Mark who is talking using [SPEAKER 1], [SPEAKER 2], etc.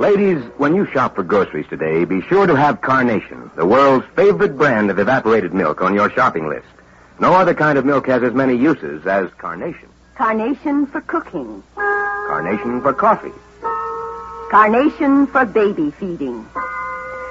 [SPEAKER 1] Ladies, when you shop for groceries today, be sure to have Carnation, the world's favorite brand of evaporated milk, on your shopping list. No other kind of milk has as many uses as Carnation.
[SPEAKER 2] Carnation for cooking.
[SPEAKER 1] Carnation for coffee.
[SPEAKER 2] Carnation for baby feeding.